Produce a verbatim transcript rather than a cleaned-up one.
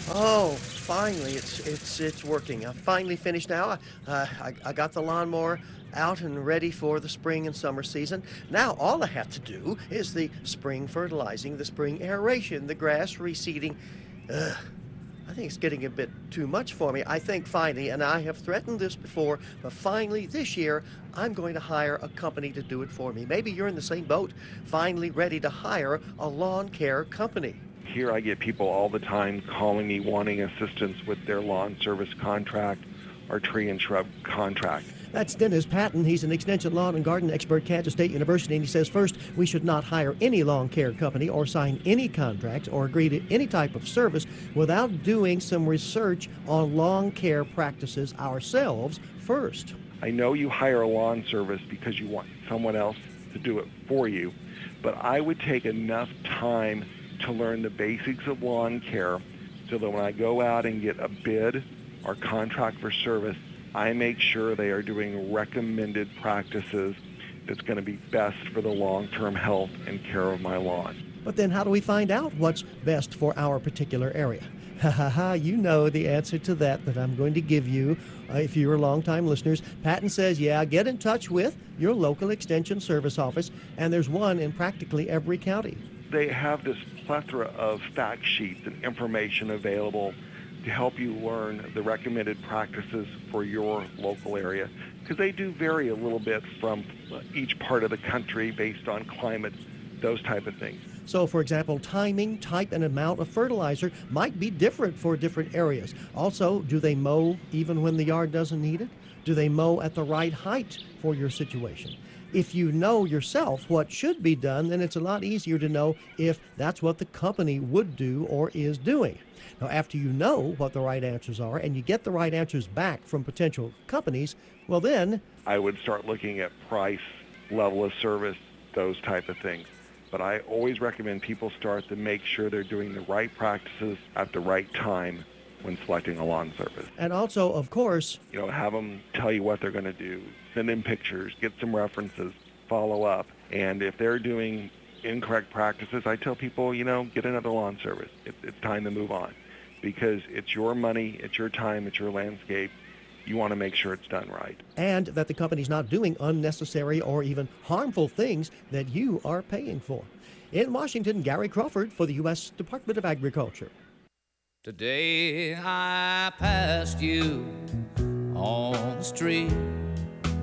Oh, finally, it's it's it's working. I finally finished now. I, uh, I I got the lawnmower out and ready for the spring and summer season. Now all I have to do is the spring fertilizing, the spring aeration, the grass reseeding. Ugh, I think it's getting a bit too much for me. I think finally, and I have threatened this before, but finally this year I'm going to hire a company to do it for me. Maybe you're in the same boat, finally ready to hire a lawn care company. Here I get people all the time calling me wanting assistance with their lawn service contract or tree and shrub contract. That's Dennis Patton. He's an extension lawn and garden expert at Kansas State University, and he says first, we should not hire any lawn care company or sign any contracts or agree to any type of service without doing some research on lawn care practices ourselves first. I know you hire a lawn service because you want someone else to do it for you, but I would take enough time to learn the basics of lawn care so that when I go out and get a bid or contract for service, I make sure they are doing recommended practices that's going to be best for the long-term health and care of my lawn. But then how do we find out what's best for our particular area? Ha ha ha, you know the answer to that that I'm going to give you uh, if you're longtime listeners. Patton says, yeah, get in touch with your local extension service office, and there's one in practically every county. They have this plethora of fact sheets and information available to help you learn the recommended practices for your local area, because they do vary a little bit from each part of the country based on climate, those type of things. So, for example, timing, type, and amount of fertilizer might be different for different areas. Also, do they mow even when the yard doesn't need it? Do they mow at the right height for your situation? If you know yourself what should be done, then it's a lot easier to know if that's what the company would do or is doing. Now, after you know what the right answers are and you get the right answers back from potential companies, well then, I would start looking at price, level of service, those type of things. But I always recommend people start to make sure they're doing the right practices at the right time when selecting a lawn service. And also, of course, you know, have them tell you what they're going to do, send in pictures, get some references, follow up. And if they're doing incorrect practices, I tell people, you know, get another lawn service. It, it's time to move on, because it's your money, it's your time, it's your landscape. You want to make sure it's done right. And that the company's not doing unnecessary or even harmful things that you are paying for. In Washington, Gary Crawford for the U S Department of Agriculture. Today I passed you on the street.